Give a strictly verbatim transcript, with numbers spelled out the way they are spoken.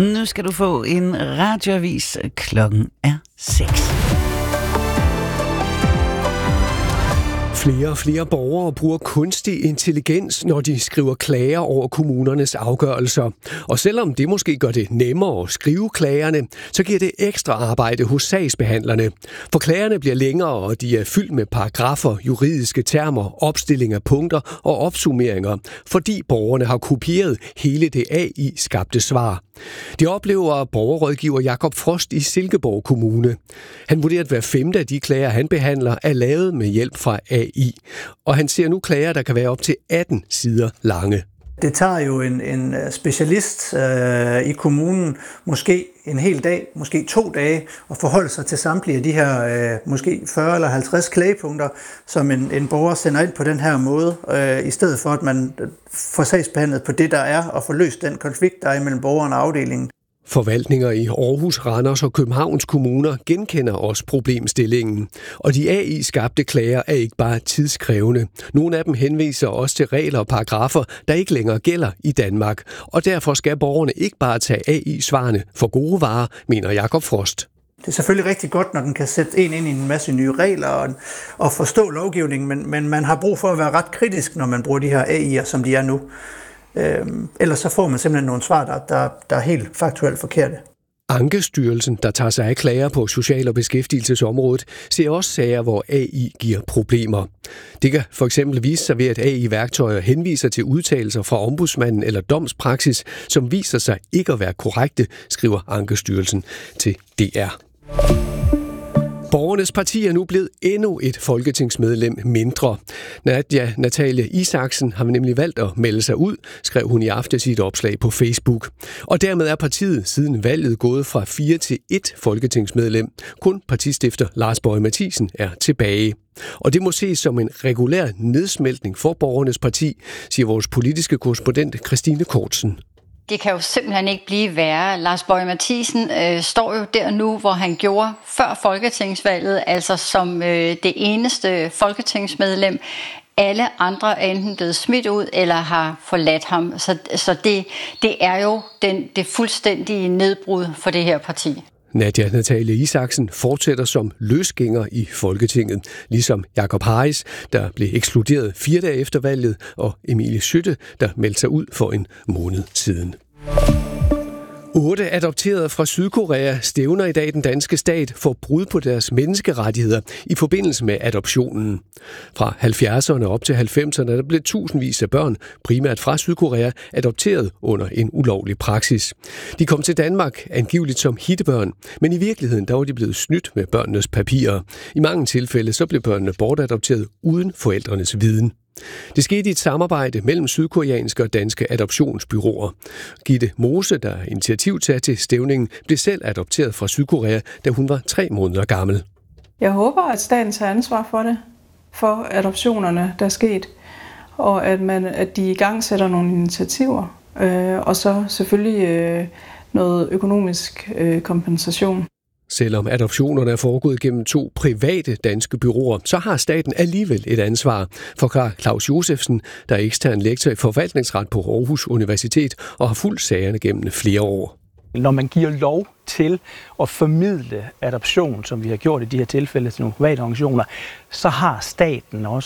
Nu skal du få en radioavis. Klokken er seks. Flere og flere borgere bruger kunstig intelligens, når de skriver klager over kommunernes afgørelser. Og selvom det måske gør det nemmere at skrive klagerne, så giver det ekstra arbejde hos sagsbehandlerne. For klagerne bliver længere, og de er fyldt med paragrafer, juridiske termer, opstilling af punkter og opsummeringer, fordi borgerne har kopieret hele det A I-skabte svar. Det oplever borgerrådgiver Jakob Frost i Silkeborg Kommune. Han vurderer, at hver femte af de klager, han behandler, er lavet med hjælp fra A I. Og han ser nu klager, der kan være op til atten sider lange. Det tager jo en, en specialist øh, i kommunen måske en hel dag, måske to dage, at forholde sig til samtlige af de her øh, måske fyrre eller halvtreds klagepunkter, som en, en borger sender ind på den her måde, øh, i stedet for at man får sagsbehandlet på det, der er, og får løst den konflikt, der er imellem borgeren og afdelingen. Forvaltninger i Aarhus, Randers og Københavns kommuner genkender også problemstillingen. Og de A I-skabte klager er ikke bare tidskrævende. Nogle af dem henviser også til regler og paragrafer, der ikke længere gælder i Danmark. Og derfor skal borgerne ikke bare tage A I-svarene for gode varer, mener Jakob Frost. Det er selvfølgelig rigtig godt, når den kan sætte en ind i en masse nye regler og, og forstå lovgivningen, men, men man har brug for at være ret kritisk, når man bruger de her A I'er, som de er nu. Øhm, ellers så får man simpelthen nogle svar, der, der, der er helt faktuelt forkerte. Ankestyrelsen, der tager sig af klager på social- og beskæftigelsesområdet, ser også sager, hvor A I giver problemer. Det kan for eksempel vise sig ved, at A I-værktøjer henviser til udtalelser fra ombudsmanden eller domspraksis, som viser sig ikke at være korrekte, skriver Ankestyrelsen til D R. Borgernes parti er nu blevet endnu et folketingsmedlem mindre. Nadia Natalie Isaksen har nemlig valgt at melde sig ud, skrev hun i aftes i et opslag på Facebook. Og dermed er partiet siden valget gået fra fire til et folketingsmedlem. Kun partistifter Lars Boje Mathiesen er tilbage. Og det må ses som en regulær nedsmeltning for Borgernes parti, siger vores politiske korrespondent Christine Kortsen. Det kan jo simpelthen ikke blive værre. Lars Boje Mathiesen øh, står jo der nu, hvor han gjorde før folketingsvalget, altså som øh, det eneste folketingsmedlem. Alle andre er enten blevet smidt ud eller har forladt ham. Så, så det, det er jo den, det fuldstændige nedbrud for det her parti. Nadia Natalie Isaksen fortsætter som løsgænger i Folketinget, ligesom Jakob Harris, der blev ekskluderet fire dage efter valget, og Emilie Skytte, der meldte sig ud for en måned siden. Otte adopterede fra Sydkorea stævner i dag den danske stat for brud på deres menneskerettigheder i forbindelse med adoptionen. Fra halvfjerdserne op til halvfemserne der blev tusindvis af børn, primært fra Sydkorea, adopteret under en ulovlig praksis. De kom til Danmark angiveligt som hittebørn, men i virkeligheden der var de blevet snydt med børnenes papirer. I mange tilfælde så blev børnene bortadopteret uden forældrenes viden. Det skete i et samarbejde mellem sydkoreanske og danske adoptionsbyråer. Gitte Mose, der er initiativtager til stævningen, blev selv adopteret fra Sydkorea, da hun var tre måneder gammel. Jeg håber, at staten tager ansvar for det, for adoptionerne, der er sket, og at, man, at de i gang sætter nogle initiativer, øh, og så selvfølgelig øh, noget økonomisk øh, kompensation. Selvom adoptionerne er foregået gennem to private danske bureauer, så har staten alligevel et ansvar, forklarer Claus Josefsen, der er ekstern lektor i forvaltningsret på Aarhus Universitet og har fulgt sagerne gennem flere år. Når man giver lov til at formidle adoption, som vi har gjort i de her tilfælde til nogle private organisationer, så har staten også